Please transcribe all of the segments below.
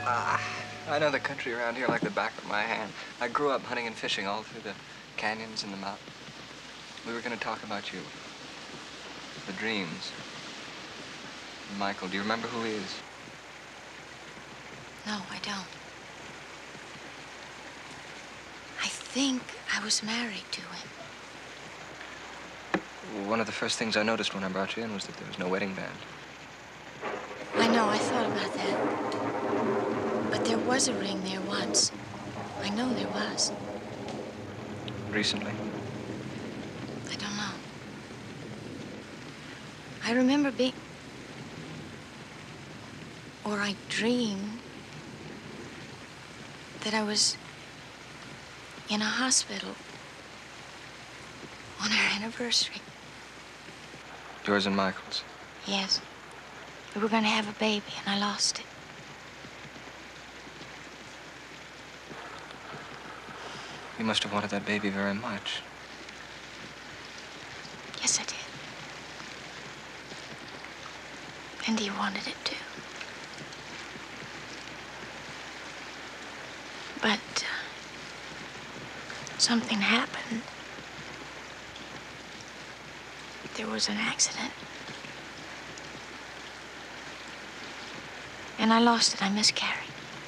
Ah, I know the country around here like the back of my hand. I grew up hunting and fishing all through the canyons and the mountains. We were going to talk about you. The dreams. Michael, do you remember who he is? No, I don't. I think I was married to him. One of the first things I noticed when I brought you in was that there was no wedding band. I know, I thought about that. But there was a ring there once. I know there was. Recently? I don't know. I remember being... Or I dreamed that I was in a hospital on our anniversary. Yours and Michael's? Yes. We were going to have a baby, and I lost it. You must have wanted that baby very much. Yes, I did. And he wanted it, too. But something happened. There was an accident. And I lost it. I miscarried.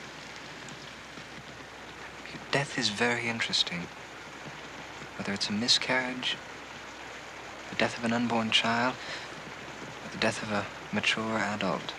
Death is very interesting. Whether it's a miscarriage, the death of an unborn child, or the death of a mature adult.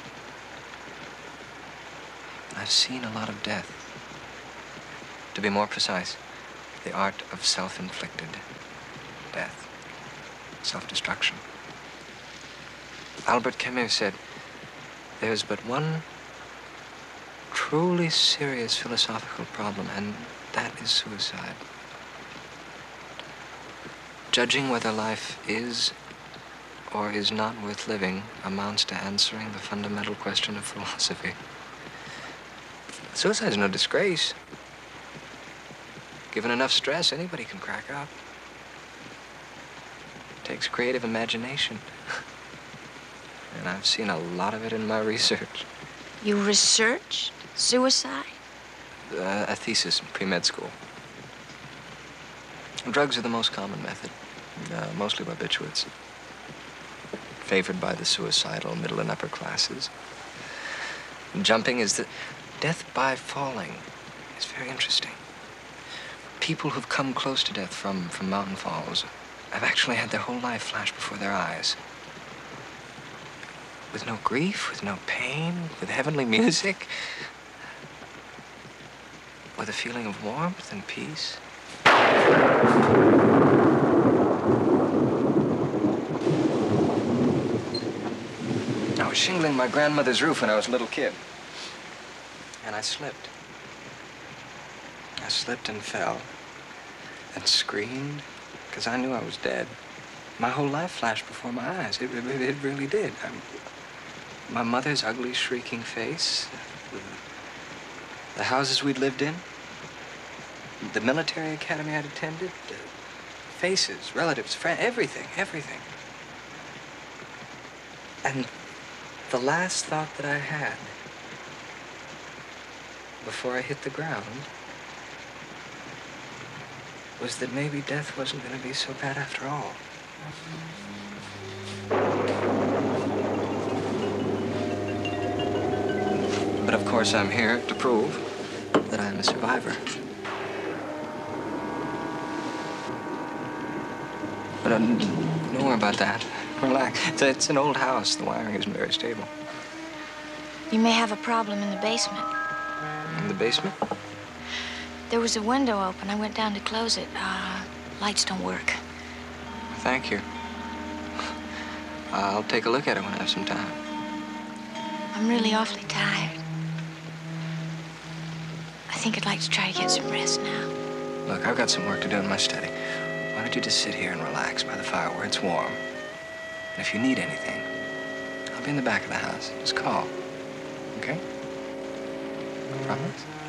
I've seen a lot of death. To be more precise, the art of self-inflicted death, self-destruction. Albert Camus said, there's but one truly serious philosophical problem, and that is suicide. Judging whether life is or is not worth living amounts to answering the fundamental question of philosophy. Suicide is no disgrace. Given enough stress, anybody can crack up. It takes creative imagination. And I've seen a lot of it in my research. You researched suicide? A thesis in pre-med school. Drugs are the most common method, mostly barbiturates, favored by the suicidal middle and upper classes. Jumping is the... Death by falling is very interesting. People who've come close to death from mountain falls have actually had their whole life flash before their eyes. With no grief, with no pain, with heavenly music, with a feeling of warmth and peace. I was shingling my grandmother's roof when I was a little kid. And I slipped. I slipped and fell and screamed because I knew I was dead. My whole life flashed before my eyes. It really did. My mother's ugly, shrieking face, the houses we'd lived in, the military academy I'd attended, faces, relatives, friends, everything. And the last thought that I had before I hit the ground was that maybe death wasn't going to be so bad after all. But of course, I'm here to prove that I'm a survivor. But don't worry about that. Relax. It's an old house. The wiring isn't very stable. You may have a problem in the basement. In the basement? There was a window open. I went down to close it. Lights don't work. Thank you. I'll take a look at it when I have some time. I'm really awfully tired. I think I'd like to try to get some rest now. Look, I've got some work to do in my study. Why don't you just sit here and relax by the fire where it's warm? And if you need anything, I'll be in the back of the house. Just call. Okay? Promise?